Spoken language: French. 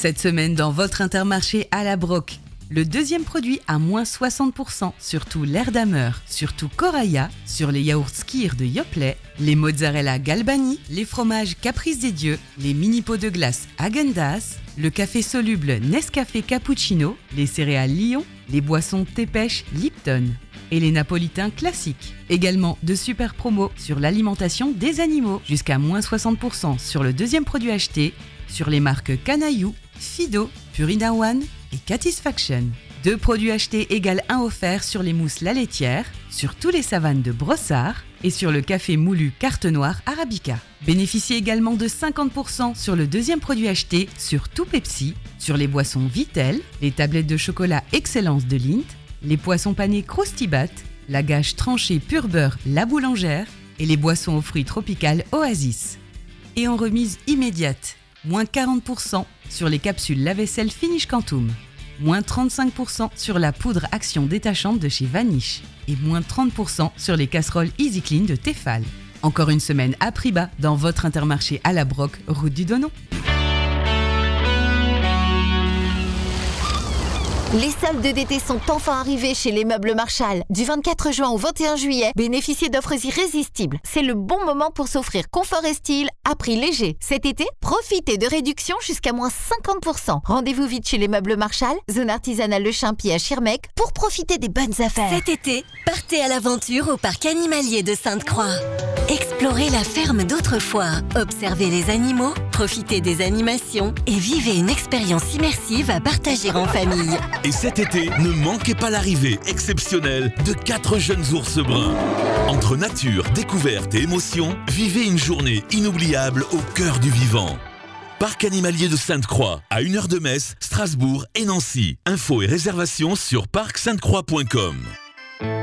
Cette semaine, dans votre Intermarché à la Broc, le deuxième produit à moins 60%, surtout l'Erdammer, surtout Coraya, sur les yaourts Skyr de Yoplait, les mozzarella Galbani, les fromages Caprice des Dieux, les mini pots de glace Häagen-Dazs, le café soluble Nescafé Cappuccino, les céréales Lion, les boissons thé pêche Lipton et les napolitains classiques. Également de super promos sur l'alimentation des animaux, jusqu'à moins 60% sur le deuxième produit acheté, sur les marques Canaillou, Fido, Purina One et Catisfaction. 2 produits achetés égale 1 offert sur les mousses La Laitière, sur tous les savanes de Brossard et sur le café moulu Carte Noire Arabica. Bénéficiez également de 50% sur le deuxième produit acheté sur tout Pepsi, sur les boissons Vitel, les tablettes de chocolat Excellence de Lindt, les poissons panés Croustibat, la gâche tranchée Pur Beurre La Boulangère et les boissons aux fruits tropicales Oasis. Et en remise immédiate, moins 40% sur les capsules lave-vaisselle Finish Quantum, moins 35% sur la poudre action détachante de chez Vanish et moins 30% sur les casseroles Easy Clean de Tefal. Encore une semaine à prix bas dans votre Intermarché à la Broc, route du Donon. Les soldes d'été sont enfin arrivés chez les Meubles Marchal. Du 24 juin au 21 juillet, bénéficiez d'offres irrésistibles. C'est le bon moment pour s'offrir confort et style à prix léger. Cet été, profitez de réductions jusqu'à moins 50%. Rendez-vous vite chez les Meubles Marchal, zone artisanale Le Champy à Schirmeck, pour profiter des bonnes affaires. Cet été, partez à l'aventure au parc animalier de Sainte-Croix. Explorez la ferme d'autrefois, observez les animaux, profitez des animations et vivez une expérience immersive à partager en famille. Et cet été, ne manquez pas l'arrivée exceptionnelle de 4 jeunes ours bruns. Entre nature, découverte et émotion, vivez une journée inoubliable au cœur du vivant. Parc animalier de Sainte-Croix, à 1 heure de Metz, Strasbourg et Nancy. Infos et réservations sur parcsaintecroix.com.